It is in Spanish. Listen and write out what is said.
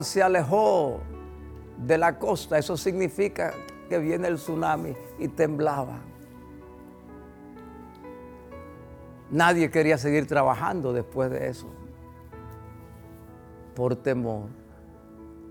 se alejó de la costa, eso significa que viene el tsunami, y temblaba. Nadie quería seguir trabajando después de eso, por temor.